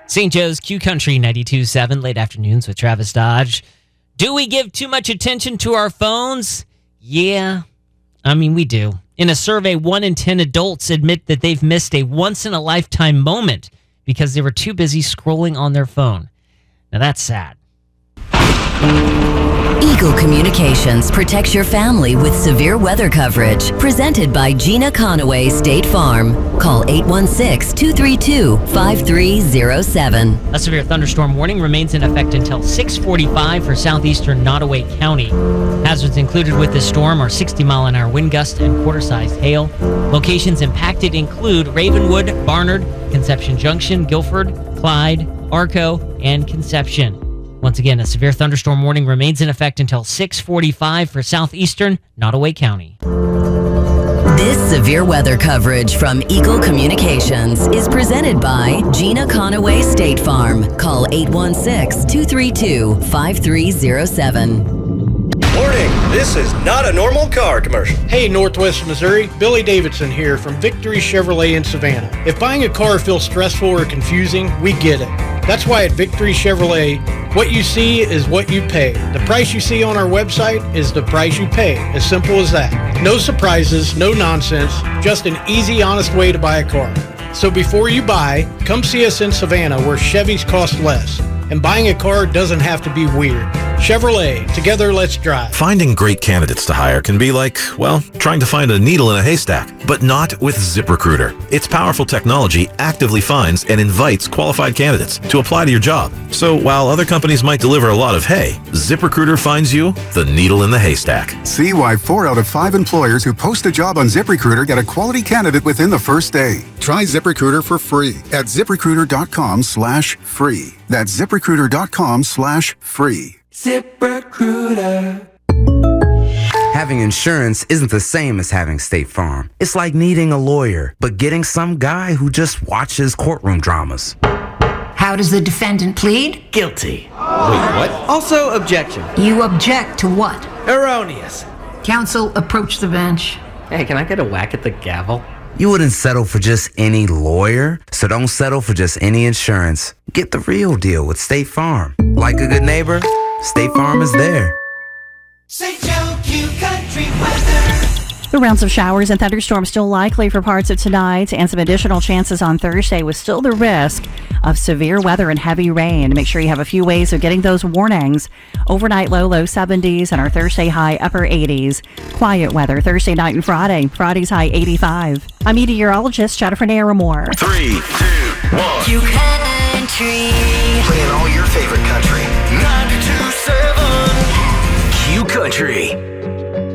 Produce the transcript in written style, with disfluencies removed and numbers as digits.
St. Joe's Q Country 92.7, late afternoons with Travis Dodge. Do we give too much attention to our phones? Yeah, I mean, we do. In a survey, 1 in 10 adults admit that they've missed a once-in-a-lifetime moment because they were too busy scrolling on their phone. Now, that's sad. Eagle Communications protects your family with severe weather coverage. Presented by Gina Conaway State Farm. Call 816-232-5307. A severe thunderstorm warning remains in effect until 6:45 for southeastern Nottoway County. Hazards included with this storm are 60-mile-an-hour wind gusts and quarter-sized hail. Locations impacted include Ravenwood, Barnard, Conception Junction, Guilford, Clyde, Arco, and Conception. Once again, a severe thunderstorm warning remains in effect until 6:45 for southeastern Nottoway County. This severe weather coverage from Eagle Communications is presented by Gina Conaway State Farm. Call 816-232-5307. Warning, this is not a normal car commercial. Hey, Northwest Missouri, Billy Davidson here from Victory Chevrolet in Savannah. If buying a car feels stressful or confusing, we get it. That's why at Victory Chevrolet, what you see is what you pay. The price you see on our website is the price you pay. As simple as that. No surprises, no nonsense, just an easy, honest way to buy a car. So before you buy, come see us in Savannah where Chevys cost less. And buying a car doesn't have to be weird. Chevrolet, together let's drive. Finding great candidates to hire can be like, well, trying to find a needle in a haystack, but not with ZipRecruiter. Its powerful technology actively finds and invites qualified candidates to apply to your job. So while other companies might deliver a lot of hay, ZipRecruiter finds you the needle in the haystack. See why 4 out of 5 employers who post a job on ZipRecruiter get a quality candidate within the first day. Try ZipRecruiter for free at ZipRecruiter.com/free. That's ZipRecruiter.com/free. ZipRecruiter. Having insurance isn't the same as having State Farm. It's like needing a lawyer, but getting some guy who just watches courtroom dramas. How does the defendant plead? Guilty. Wait, what? Also, objection. You object to what? Erroneous. Counsel, approach the bench. Hey, can I get a whack at the gavel? You wouldn't settle for just any lawyer, so don't settle for just any insurance. Get the real deal with State Farm. Like a good neighbor, State Farm is there. St. Joe Q Country weather. The rounds of showers and thunderstorms still likely for parts of tonight, and some additional chances on Thursday with still the risk of severe weather and heavy rain. Make sure you have a few ways of getting those warnings. Overnight low 70s, and our Thursday high upper 80s. Quiet weather Thursday night and Friday. Friday's high 85. I'm meteorologist Jennifer Naramore. 3, 2, 1. Q Country. Playing all your favorite country. 92.7 Q Country.